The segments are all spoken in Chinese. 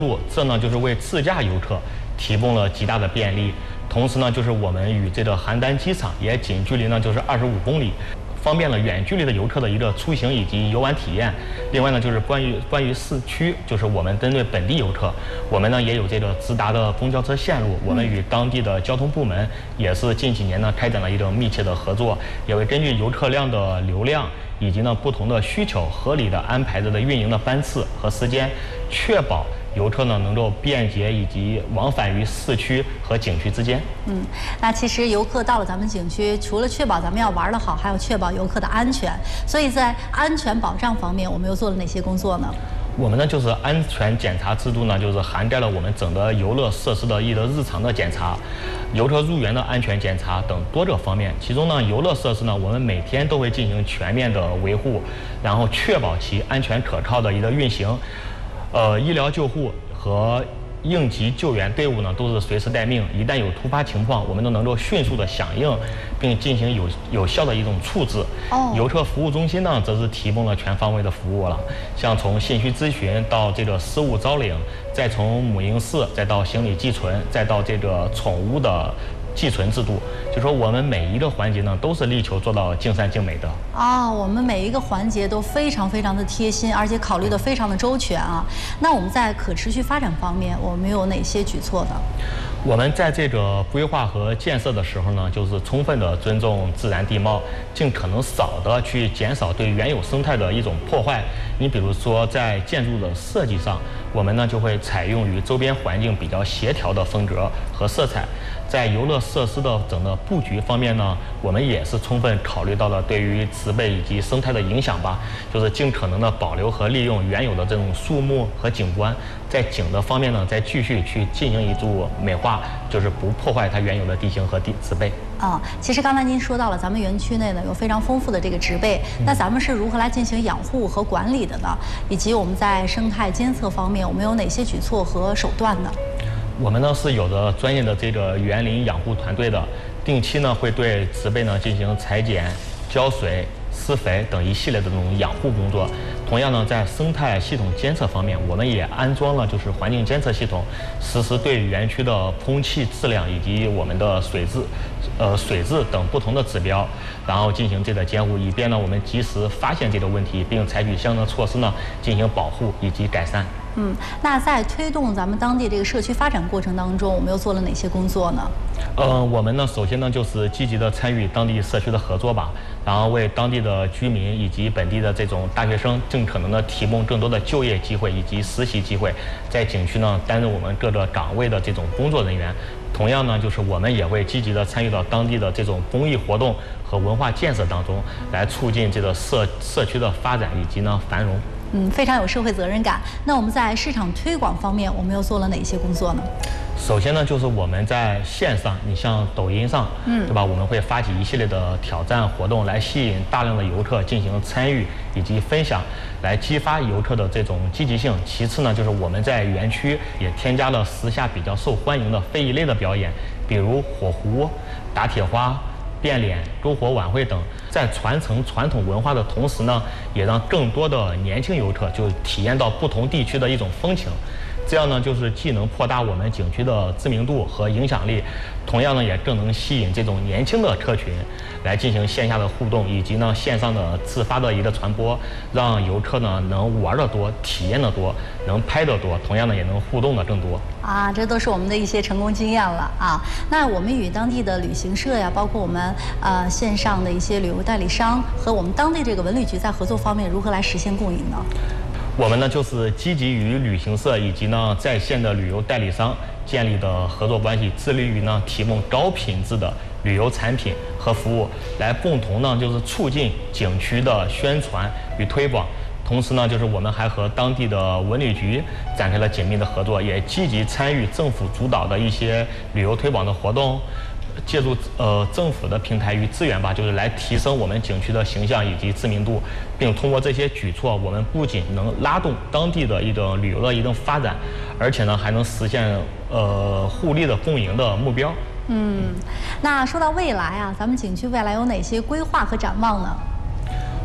这呢就是为自驾游客提供了极大的便利。同时呢，就是我们与这个邯郸机场也仅距离呢就是25公里，方便了远距离的游客的一个出行以及游玩体验。另外呢，就是关于市区，就是我们针对本地游客，我们呢也有这个直达的公交车线路。我们与当地的交通部门也是近几年呢开展了一个密切的合作，也会根据游客量的流量以及呢不同的需求，合理的安排着的运营的班次和时间，确保游客呢能够便捷以及往返于市区和景区之间。 那其实游客到了咱们景区，除了确保咱们要玩得好，还要确保游客的安全。所以在安全保障方面，我们又做了哪些工作呢？ 我们呢就是安全检查制度呢，就是涵盖了我们整个游乐设施的一个日常的检查、游客入园的安全检查等多个方面。其中呢，游乐设施呢，我们每天都会进行全面的维护，然后确保其安全可靠的一个运行。医疗救护和应急救援队伍呢都是随时待命，一旦有突发情况，我们都能够迅速的响应，并进行有效的一种处置。游客服务中心呢，则是提供了全方位的服务了，像从信息咨询到这个失物招领，再从母婴室，再到行李寄存，再到这个宠物的寄存制度，就说我们每一个环节呢，都是力求做到尽善尽美的。 我们每一个环节都非常非常的贴心，而且考虑的非常的周全啊。那我们在可持续发展方面，我们有哪些举措呢？ 我们在这个规划和建设的时候呢，就是充分的尊重自然地貌，尽可能少的去减少对原有生态的一种破坏。你比如说，在建筑的设计上，我们呢就会采用与周边环境比较协调的风格和色彩。在游乐设施的整个布局方面呢，我们也是充分考虑到了对于植被以及生态的影响吧，就是尽可能的保留和利用原有的这种树木和景观，在景的方面呢，再继续去进行一处美化，就是不破坏它原有的地形和植被。 其实刚才您说到了，咱们园区内呢有非常丰富的这个植被，那咱们是如何来进行养护和管理的呢？以及我们在生态监测方面，我们有哪些举措和手段呢？ 我们呢是有着专业的这个园林养护团队的，定期呢会对植被呢进行裁剪、浇水、施肥等一系列的这种养护工作。同样呢，在生态系统监测方面，我们也安装了就是环境监测系统，实时对园区的空气质量以及我们的水质等不同的指标，然后进行这个监护，以便呢我们及时发现这个问题，并采取相应的措施呢进行保护以及改善。 那在推动咱们当地这个社区发展过程当中，我们又做了哪些工作呢？ 我们呢，首先呢就是积极的参与当地社区的合作吧，然后为当地的居民以及本地的这种大学生尽可能的提供更多的就业机会以及实习机会，在景区呢担任我们各个岗位的这种工作人员。同样呢，就是我们也会积极的参与到当地的这种公益活动和文化建设当中，来促进这个社区的发展以及呢繁荣。 非常有社会责任感。那我们在市场推广方面，我们又做了哪些工作呢？ 首先呢，就是我们在线上，你像抖音上，对吧？我们会发起一系列的挑战活动，来吸引大量的游客进行参与以及分享，来激发游客的这种积极性。其次呢，就是我们在园区也添加了时下比较受欢迎的非遗类的表演，比如火狐、打铁花、变脸、篝火晚会等，在传承传统文化的同时呢，也让更多的年轻游客就体验到不同地区的一种风情。这样呢，就是既能扩大我们景区的知名度和影响力，同样呢，也更能吸引这种年轻的客群来进行线下的互动，以及呢线上的自发的一个传播，让游客呢能玩得多、体验得多、能拍得多，同样呢也能互动的更多。 这都是我们的一些成功经验了啊。那我们与当地的旅行社呀，包括我们线上的一些旅游代理商和我们当地这个文旅局在合作方面，如何来实现共赢呢？ 我们呢就是积极与旅行社以及呢在线的旅游代理商建立的合作关系，致力于呢提供高品质的旅游产品和服务，来共同呢就是促进景区的宣传与推广。同时呢，就是我们还和当地的文旅局展开了紧密的合作，也积极参与政府主导的一些旅游推广的活动。借助政府的平台与资源吧，就是来提升我们景区的形象以及知名度，并通过这些举措，我们不仅能拉动当地的一种旅游的一种发展，而且呢还能实现互利的共赢的目标。 那说到未来啊，咱们景区未来有哪些规划和展望呢？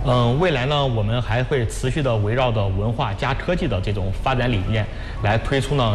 未来呢，我们还会持续的围绕着文化加科技的这种发展理念，来推出呢